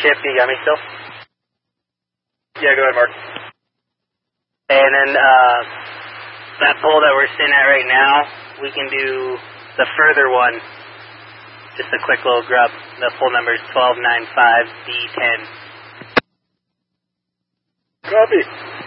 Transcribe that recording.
Chip, you got me still? Yeah, go ahead, Mark. And then that pole that we're sitting at right now, we can do the further one. Just a quick little grub. The pole number is 1295D10. Copy.